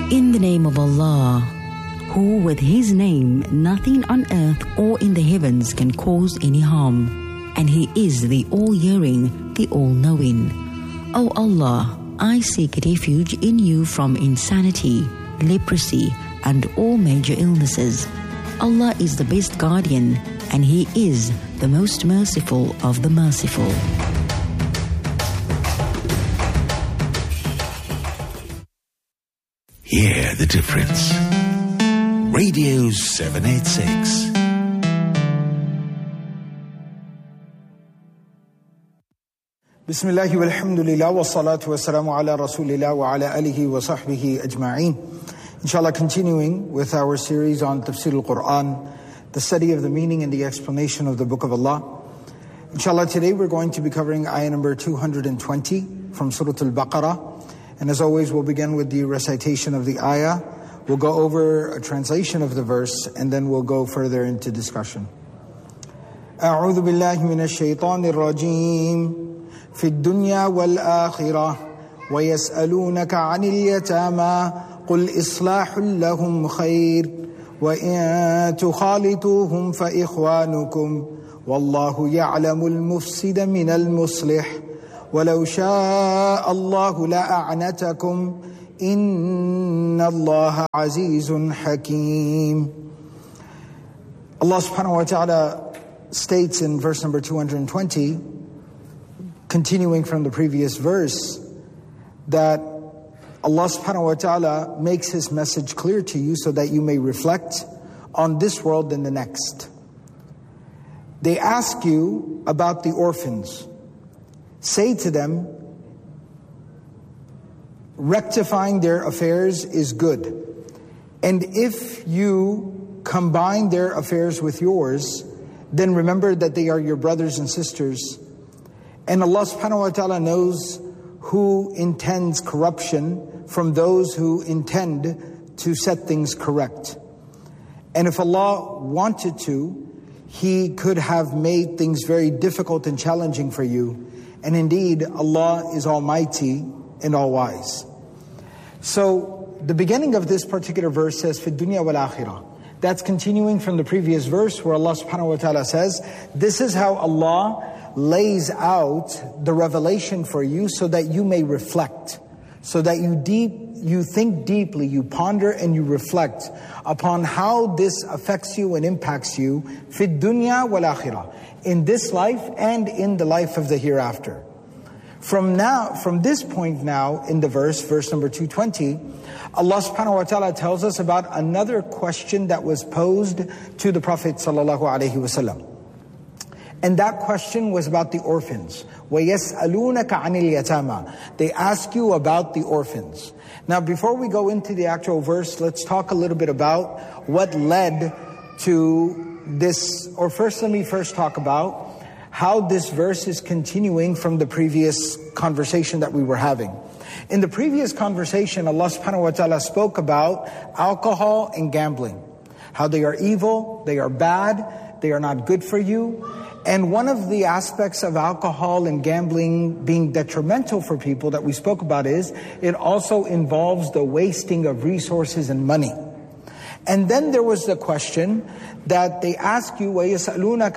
In the name of Allah, who with His name nothing on earth or in the heavens can cause any harm, and He is the all-hearing, the all-knowing. O Allah, I seek refuge in You from insanity, leprosy, and all major illnesses. Allah is the best guardian, and He is the most merciful of the merciful. Hear the difference. Radio 786. Bismillah walhamdulillah wa salatu wa salamu ala rasulillah wa ala alihi wa sahbihi ajma'een. Inshallah, continuing with our series on Tafsir al-Quran, the study of the meaning and the explanation of the Book of Allah. Inshallah, today we're going to be covering ayah number 220 from Surah Al-Baqarah. And as always, we'll begin with the recitation of the ayah. We'll go over a translation of the verse, and then we'll go further into discussion. أعوذ بالله من الشيطان الرجيم في الدنيا والآخرة ويسألونك عن اليتامى قل إصلاح لهم خير وإن تخالطوهم فإخوانكم والله يعلم المفسد من المصلح ولو شاء الله لأعنتكم إن الله عزيز حكيم. Allah subhanahu wa ta'ala states in verse number 220, continuing from the previous verse, that Allah subhanahu wa ta'ala makes His message clear to you so that you may reflect on this world and the next. They ask you about the orphans. Say to them, rectifying their affairs is good. And if you combine their affairs with yours, then remember that they are your brothers and sisters. And Allah subhanahu wa ta'ala knows who intends corruption from those who intend to set things correct. And if Allah wanted to, He could have made things very difficult and challenging for you. And indeed, Allah is almighty and all-wise. So, the beginning of this particular verse says, فِي الدُّنْيَا وَالْآخِرَةِ. That's continuing from the previous verse where Allah subhanahu wa ta'ala says, this is how Allah lays out the revelation for you so that you may reflect, so that you think deeply, you ponder and you reflect upon how this affects you and impacts you, فِي الدُّنْيَا وَالْآخِرَةِ, in this life and in the life of the hereafter. From this point now in the verse number 220, Allah subhanahu wa ta'ala tells us about another question that was posed to the Prophet sallallahu alaihi wasallam. And that question was about the orphans. وَيَسْأَلُونَكَ عَنِ الْيَتَامَى. They ask you about the orphans. Now, before we go into the actual verse, let's talk a little bit about what led to this. Or first, let me talk about how this verse is continuing from the previous conversation that we were having. In the previous conversation, Allah subhanahu wa ta'ala spoke about alcohol and gambling. How they are evil, they are bad, they are not good for you. And one of the aspects of alcohol and gambling being detrimental for people that we spoke about is, it also involves the wasting of resources and money. And then there was the question that they ask you, وَيَسَأَلُونَكَ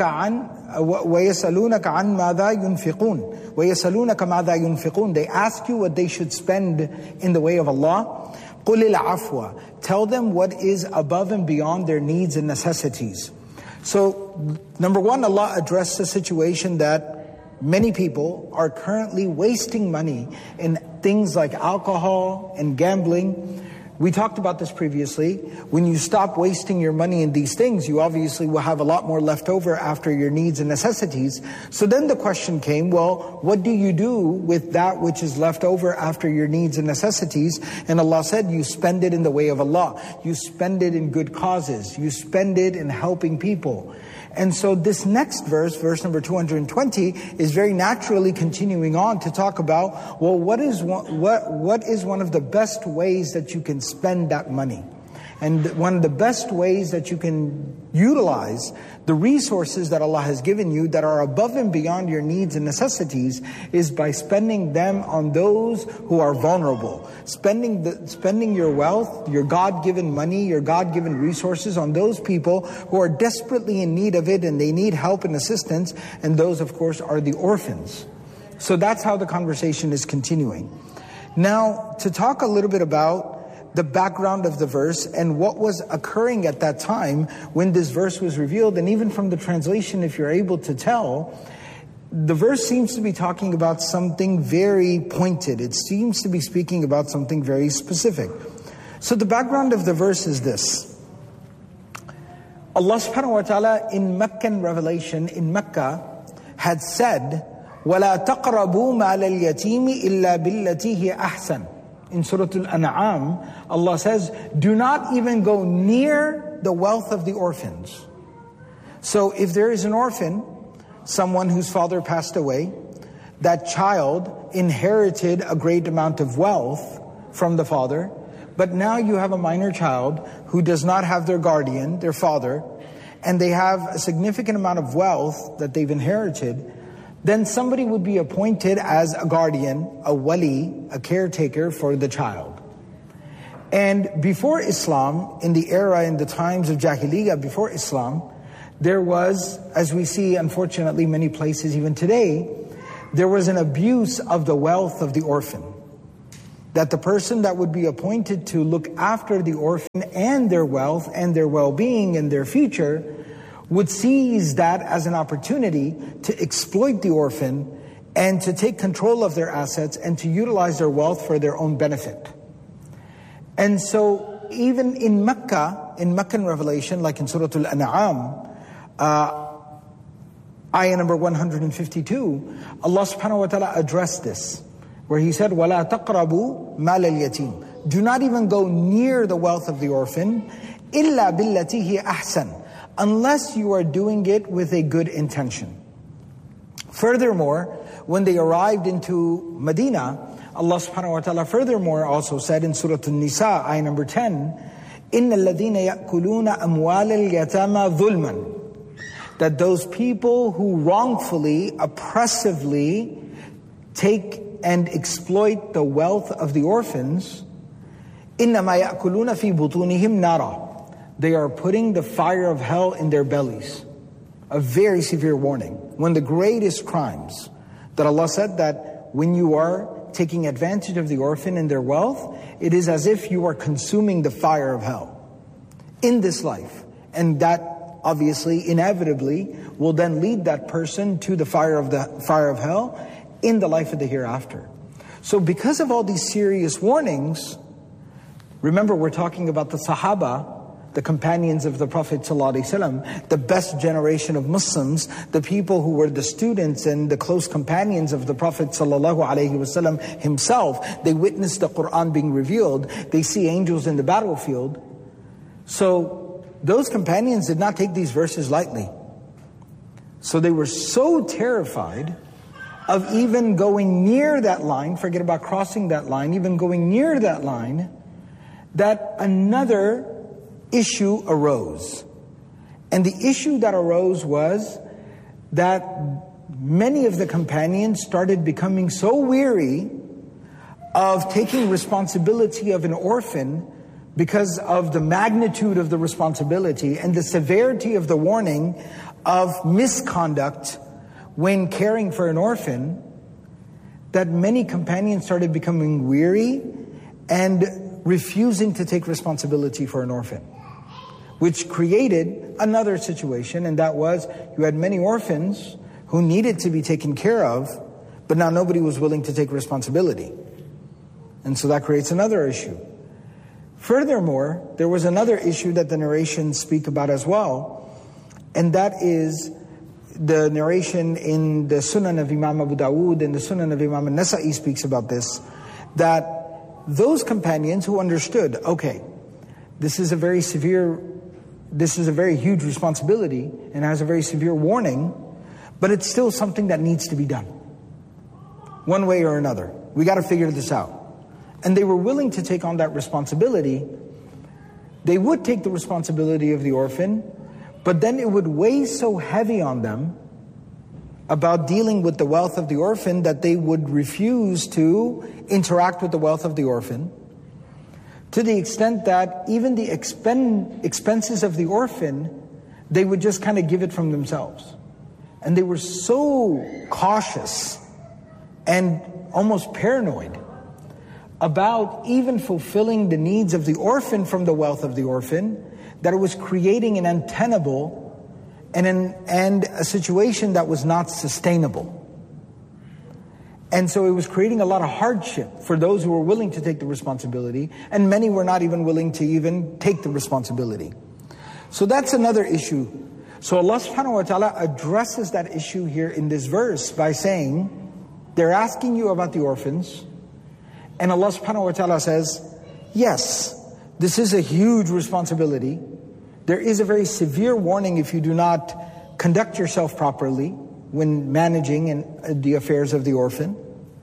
عَنْ مَاذَا يُنْفِقُونَ وَيَسَأَلُونَكَ مَاذَا يُنْفِقُونَ. They ask you what they should spend in the way of Allah. قُلِ الْعَفْوَ. Tell them what is above and beyond their needs and necessities. So, number one, Allah addressed the situation that many people are currently wasting money in things like alcohol and gambling. We talked about this previously. When you stop wasting your money in these things, you obviously will have a lot more left over after your needs and necessities. So then the question came, well, what do you do with that which is left over after your needs and necessities? And Allah said, you spend it in the way of Allah. You spend it in good causes. You spend it in helping people. And so this next verse, verse number 220, is very naturally continuing on to talk about, well, what is one of the best ways that you can spend that money? And one of the best ways that you can utilize the resources that Allah has given you that are above and beyond your needs and necessities is by spending them on those who are vulnerable. Spending your wealth, your God-given money, your God-given resources on those people who are desperately in need of it and they need help and assistance. And those, of course, are the orphans. So that's how the conversation is continuing. Now, to talk a little bit about the background of the verse and what was occurring at that time when this verse was revealed, and even from the translation, if you're able to tell, the verse seems to be talking about something very pointed. It seems to be speaking about something very specific. So the background of the verse is this. Allah subhanahu wa ta'ala in Meccan revelation, in Mecca, had said, وَلَا تَقْرَبُوا مَالَ الْيَتِيمِ إِلَّا بِالَّتِي هِيَ أَحْسَنُ. In Surah Al-An'am, Allah says, do not even go near the wealth of the orphans. So if there is an orphan, someone whose father passed away, that child inherited a great amount of wealth from the father, but now you have a minor child who does not have their guardian, their father, and they have a significant amount of wealth that they've inherited, then somebody would be appointed as a guardian, a wali, a caretaker for the child. And before Islam, in the era, in the times of Jahiliyyah, before Islam, there was, as we see unfortunately many places even today, there was an abuse of the wealth of the orphan. That the person that would be appointed to look after the orphan and their wealth and their well-being and their future would seize that as an opportunity to exploit the orphan and to take control of their assets and to utilize their wealth for their own benefit. And so even in Mecca, in Meccan revelation, like in Surah Al-An'am, ayah number 152, Allah subhanahu wa ta'ala addressed this, where He said, وَلَا تَقْرَبُوا مَالَ الْيَتِيمِ. Do not even go near the wealth of the orphan, إِلَّا بِالَّتِي هِيَ أَحْسَنُ, unless you are doing it with a good intention. Furthermore, when they arrived into Medina, Allah subhanahu wa ta'ala furthermore also said in Surah An-Nisa, ayah number 10, إِنَّ الَّذِينَ يَأْكُلُونَ أَمْوَالَ الْيَتَامَى ظُلْمًا, that those people who wrongfully, oppressively take and exploit the wealth of the orphans, إِنَّمَا يَأْكُلُونَ فِي بُطُونِهِمْ نَارًا, they are putting the fire of hell in their bellies. A very severe warning. One of the greatest crimes that Allah said, that when you are taking advantage of the orphan and their wealth, it is as if you are consuming the fire of hell in this life. And that obviously, inevitably, will then lead that person to the fire of hell in the life of the hereafter. So because of all these serious warnings, remember we're talking about the Sahaba, the companions of the Prophet ﷺ, the best generation of Muslims, the people who were the students and the close companions of the Prophet ﷺ himself. They witnessed the Quran being revealed. They see angels in the battlefield. So those companions did not take these verses lightly. So they were so terrified of even going near that line, forget about crossing that line, even going near that line, that another issue arose. And the issue that arose was that many of the companions started becoming so weary of taking responsibility of an orphan because of the magnitude of the responsibility and the severity of the warning of misconduct when caring for an orphan, that many companions started becoming weary and refusing to take responsibility for an orphan, which created another situation, and that was you had many orphans who needed to be taken care of, but now nobody was willing to take responsibility. And so that creates another issue. Furthermore, there was another issue that the narrations speak about as well, and that is the narration in the Sunan of Imam Abu Dawood and the Sunan of Imam An-Nasa'i speaks about this, that those companions who understood, okay, this is a very huge responsibility and has a very severe warning, but it's still something that needs to be done. One way or another. We got to figure this out. And they were willing to take on that responsibility. they would take the responsibility of the orphan, but then it would weigh so heavy on them about dealing with the wealth of the orphan that they would refuse to interact with the wealth of the orphan, to the extent that even the expenses of the orphan, they would just kind of give it from themselves. And they were so cautious and almost paranoid about even fulfilling the needs of the orphan from the wealth of the orphan, that it was creating an untenable and a situation that was not sustainable. And so it was creating a lot of hardship for those who were willing to take the responsibility, and many were not even willing to even take the responsibility. So that's another issue. So Allah subhanahu wa ta'ala addresses that issue here in this verse by saying, they're asking you about the orphans, and Allah subhanahu wa ta'ala says, yes, this is a huge responsibility. There is a very severe warning if you do not conduct yourself properly when managing the affairs of the orphan.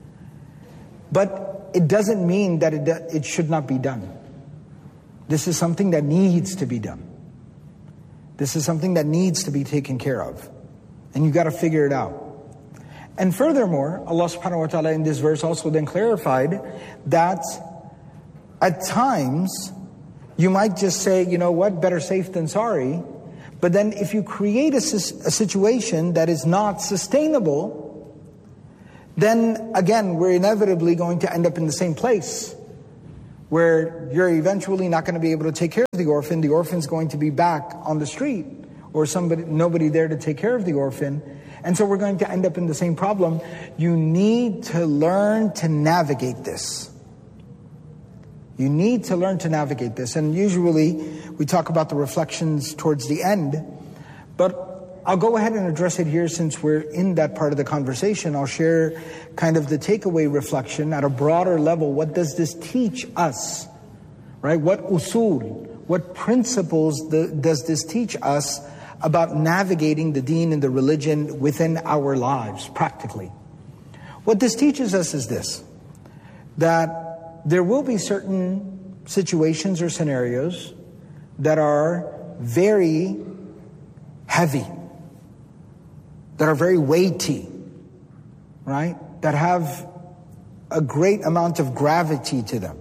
But it doesn't mean that it should not be done. This is something that needs to be done. This is something that needs to be taken care of. And you got to figure it out. And furthermore, Allah subhanahu wa ta'ala in this verse also then clarified that at times you might just say, you know what, better safe than sorry. But then if you create a situation that is not sustainable, then again, we're inevitably going to end up in the same place, where you're eventually not going to be able to take care of the orphan. The orphan's going to be back on the street, or nobody there to take care of the orphan. And so we're going to end up in the same problem. You need to learn to navigate this. You need to learn to navigate this. And usually we talk about the reflections towards the end, but I'll go ahead and address it here since we're in that part of the conversation. I'll share kind of the takeaway reflection at a broader level. What does this teach us? Right? What usul, what principles does this teach us about navigating the deen and the religion within our lives, practically? What this teaches us is this, that there will be certain situations or scenarios that are very heavy, that are very weighty, right? That have a great amount of gravity to them.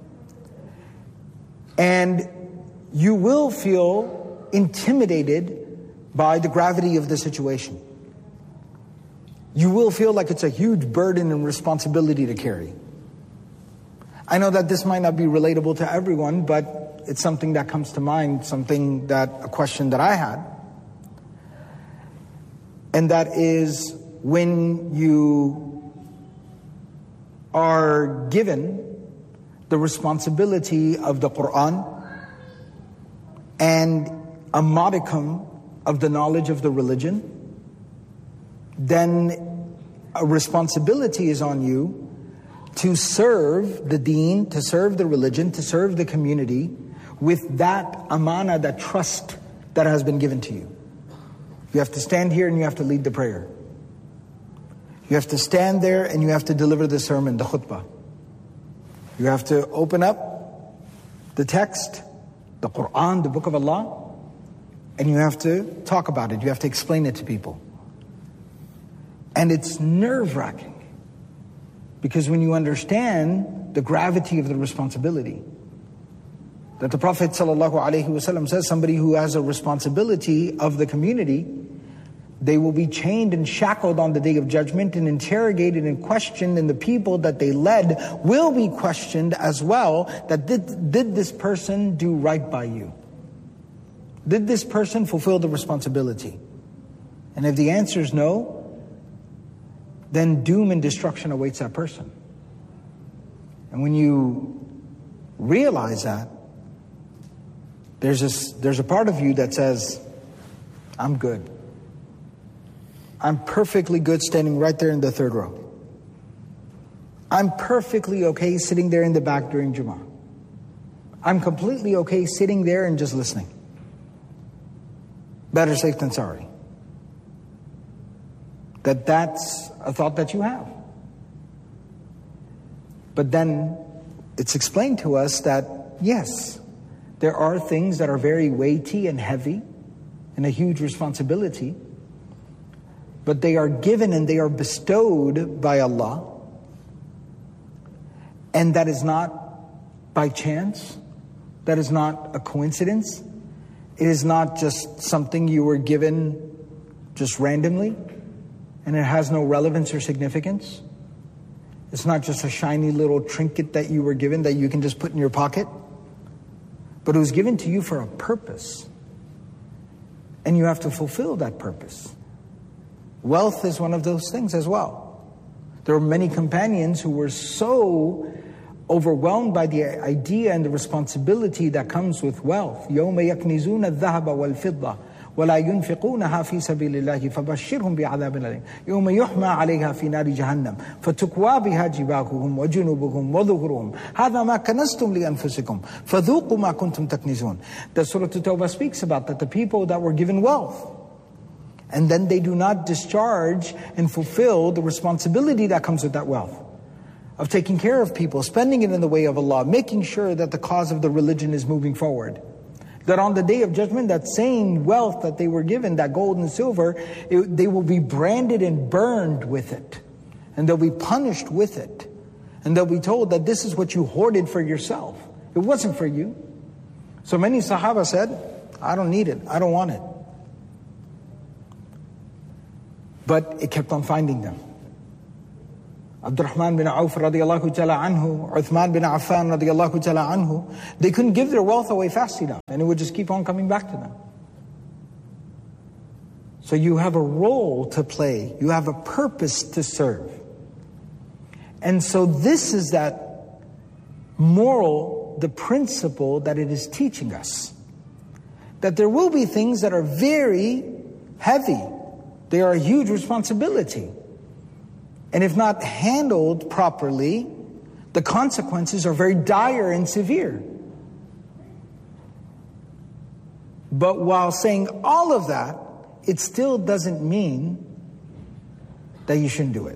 And you will feel intimidated by the gravity of the situation. You will feel like it's a huge burden and responsibility to carry. I know that this might not be relatable to everyone, but it's something that comes to mind, a question that I had. And that is, when you are given the responsibility of the Quran and a modicum of the knowledge of the religion, then a responsibility is on you to serve the deen, to serve the religion, to serve the community with that amana, that trust that has been given to you. You have to stand here and you have to lead the prayer. You have to stand there and you have to deliver the sermon, the khutbah. You have to open up the text, the Quran, the book of Allah, and you have to talk about it. You have to explain it to people. And it's nerve-wracking. Because when you understand the gravity of the responsibility, that the Prophet ﷺ says somebody who has a responsibility of the community, they will be chained and shackled on the day of judgment and interrogated and questioned, and the people that they led will be questioned as well, that did this person do right by you? Did this person fulfill the responsibility? And if the answer is no, then doom and destruction awaits that person. And when you realize that, there's a part of you that says, I'm good. I'm perfectly good standing right there in the third row. I'm perfectly okay sitting there in the back during Jummah. I'm completely okay sitting there and just listening. Better safe than sorry. That's a thought that you have. But then it's explained to us that, yes, there are things that are very weighty and heavy and a huge responsibility, but they are given and they are bestowed by Allah. And that is not by chance. That is not a coincidence. It is not just something you were given just randomly, and it has no relevance or significance. It's not just a shiny little trinket that you were given that you can just put in your pocket, but it was given to you for a purpose, and you have to fulfill that purpose. Wealth is one of those things as well. There were many companions who were so overwhelmed by the idea and the responsibility that comes with wealth. يَوْمَ يَكْنِزُونَ الذَّهَبَ وَالْفِضَّةَ وَلَا يُنْفِقُونَهَا فِي سَبِيلِ اللَّهِ فَبَشِّرْهُمْ بِعَذَابٍ أَلِيمٍ يَوْمَ يُحْمَى عَلَيْهَا فِي نَارِ جَهَنَّمَ فَتُكْوَى بِهَا جِبَاهُهُمْ وَجُنُوبُهُمْ وَظُهُورُهُمْ هَذَا مَا كَنَزْتُمْ لِأَنفُسِكُمْ فَذُوقُوا مَا كُنْتُمْ تَكْنِزُونَ. The Surah At-Tawbah speaks about that, the people that were given wealth, and then they do not discharge and fulfill the responsibility that comes with that wealth, of taking care of people, spending it in the way of Allah, making sure that the cause of the religion is moving forward. That on the Day of Judgment, that same wealth that they were given, that gold and silver, they will be branded and burned with it. And they'll be punished with it. And they'll be told that this is what you hoarded for yourself. It wasn't for you. So many Sahaba said, I don't need it, I don't want it. But it kept on finding them. Abdurrahman bin Auf radiallahu ta'ala anhu, Uthman bin Affan radiallahu ta'ala anhu, they couldn't give their wealth away fast enough, and it would just keep on coming back to them. So you have a role to play, you have a purpose to serve. And so this is that moral, the principle that it is teaching us. That there will be things that are very heavy, they are a huge responsibility. And if not handled properly, the consequences are very dire and severe. But while saying all of that, it still doesn't mean that you shouldn't do it.